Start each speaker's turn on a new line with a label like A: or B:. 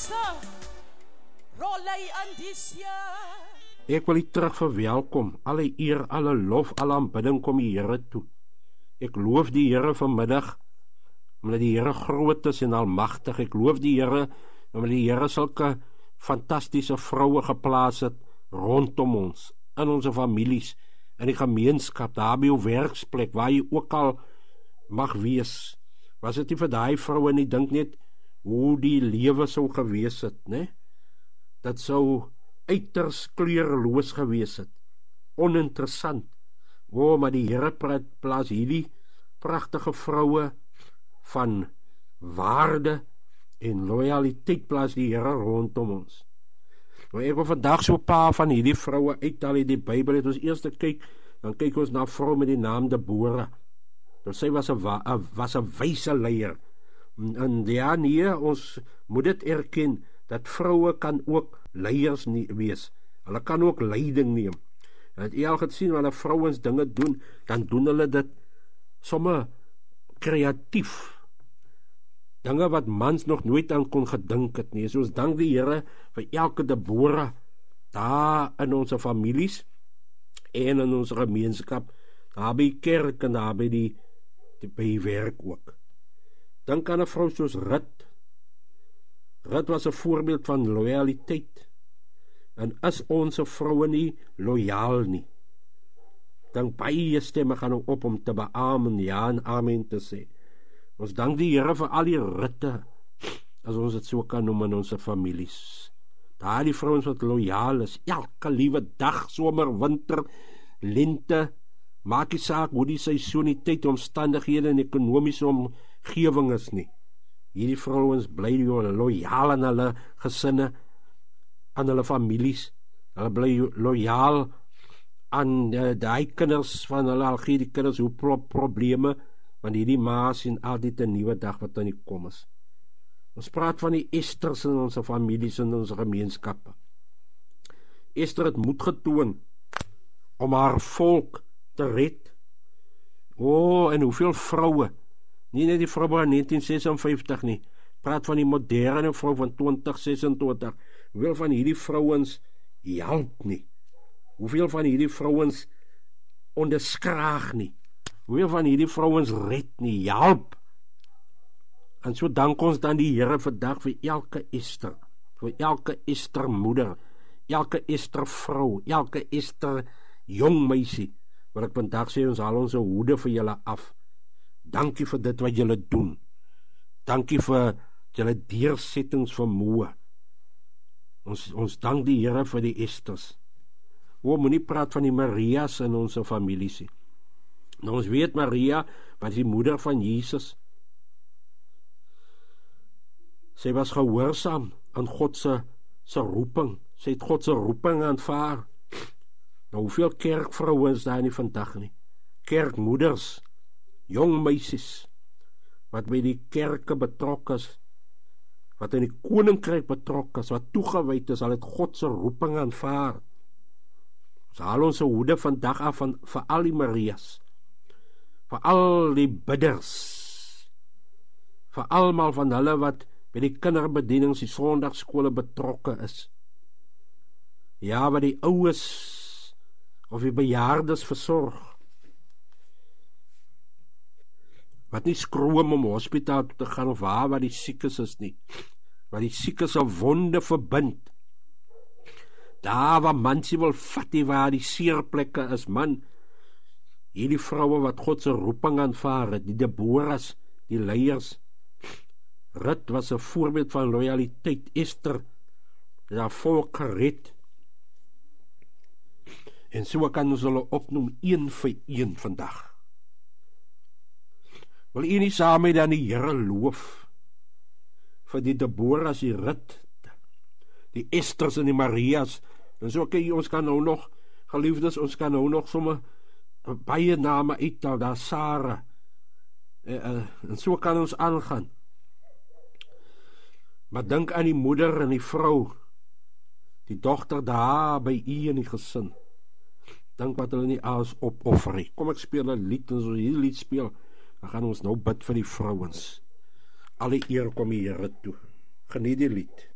A: grootste rolle in die see.
B: Ek wil u terug verwelkom, alle eer, alle lof, alle aanbidding kom die Here toe. Ek loof die Here vanmiddag, omdat die Here groot is en almagtig. Ek loof die Here, omdat die Here sulke fantastiese vroue geplaas het rondom ons, in onze families, in die gemeenskap, daar by jou werksplek, waar jy ook al mag wees. Was dit nie vir daai vroue nie, dink net hoe die lewe sou gewees het, né? Dat sou uiters kleurloos gewees het, oninteressant. Maar die Here plaas hierdie pragtige vroue van waarde en loyaliteit plaas die Here rondom ons. Ek wil vandag so 'n paar van hierdie vroue uithaal uit die Bybel. Het ons eers kyk, dan kyk ons na 'n vrou met die naam Deborah. Sy was 'n wyse leier. En ja, nee, ons moet dit erken, dat vroue kan ook leiers wees. Hulle kan ook leiding neem. Het jy al gesien, wanneer vrouens dinge doen, dan doen hulle dit sommer kreatief. Dinge wat mans nog nooit aan kon gedink het nie. So ons dank die Here vir elke Deborah daar in ons families en in ons gemeenskap, daar by kerk en daar by die werk ook. Dink aan 'n vrou soos Rut. Rut was 'n voorbeeld van loyaliteit. En is ons vroue nie loyaal nie? Dan baie stemme gaan op om te beamen, ja en amen te sê. Ons dank die Here vir al die Rutte, as ons dit so kan noem in ons families. Daar die vrouens wat loyaal is, elke liewe dag, somer, winter, lente, maak nie saak hoe die seisoeniteit, omstandighede en ekonomiese omgewing is nie. Hierdie vrouens bly loyaal aan hulle gesinne, aan hulle families. Hulle bly loyaal aan die kinders van hulle, al gee die kinders hoe probleme, want hierdie ma sien altyd 'n nuwe dag wat aan die kom is. Ons praat van die Esters in ons families en ons gemeenskappe. Ester het moed getoon om haar volk te red. En hoeveel vroue, nie net die vrou van 1956 nie, praat van die moderne vrou van 2026, hoeveel van hierdie vrouens help nie, hoeveel van hierdie vrouens onderskraag nie, hoeveel van hierdie vrouens red nie, help. En so dank ons dan die Here vandag vir elke Ester, vir elke Ester moeder, elke Ester vrou, elke Ester jong meisie, wat ek vandag sê, ons haal ons hoede vir julle af. Dankie vir dit wat julle doen. Dankie vir julle deursettingsvermoë. Ons dank die Here vir die Esters. Moenie praat van die Marias in ons families nie. Nou ons weet Maria was die moeder van Jesus. Sy was gehoorsaam aan God se roeping. Sy het God se roeping aanvaar. Nou hoeveel kerkvroue is daar nie vandag nie? Kerkmoeders, jong meisies, wat by die kerke betrokke is, wat in die koninkryk betrokke is, wat toegewyd is, al het God se roeping aanvaar. Ons haal ons hoede vandag af vir al die Marias, vir al die bidders, vir almal van hulle wat by die kinderbedienings, die sondagskole betrokke is. Ja, wat die oues of die bejaardes versorg, wat nie skroom om hospitaal te gaan of waar die siekes is nie, wat die siekes 'n wonde verbind. Daar waar mense wil vat die waar die seerplekke is, man, hierdie vroue wat God se roeping aanvaar het, die Deborahs, die leiers. Rut was 'n voorbeeld van loyaliteit. Ester het haar volk gered. En so kan ons hulle opnoem een vir een vandag. Wil u nie saam met dan die Here loof vir die Deborahs, die Rut, die Esters en die Marias? En so ons kan nou nog, geliefdes, ons kan nou nog sommer baie name uithaal, daar Sarah, en so kan ons aangaan. Maar dink aan die moeder en die vrou, die dogter daar by u in die gesin. Dink wat hulle nie alles opoffer nie. Kom ek speel 'n lied, en as ons hierdie lied speel, dan gaan ons nou bid vir die vrouens. Alle eer kom die Here toe. Geniet die lied.